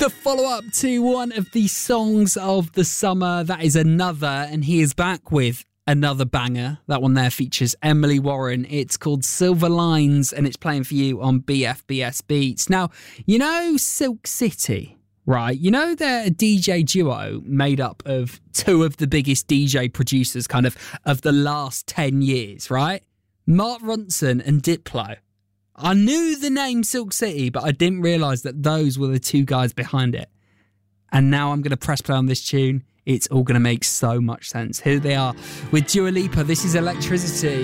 The follow-up to one of the songs of the summer, that is Another, and he is back with another banger. That one there features Emily Warren. It's called Silver Lines, and it's playing for you on BFBS Beats. Now, you know Silk City, right? You know they're a DJ duo made up of two of the biggest DJ producers kind of the last 10 years, right? Mark Ronson and Diplo. I knew the name Silk City, but I didn't realise that those were the two guys behind it. And now I'm going to press play on this tune. It's all going to make so much sense. Here they are with Dua Lipa. This is Electricity.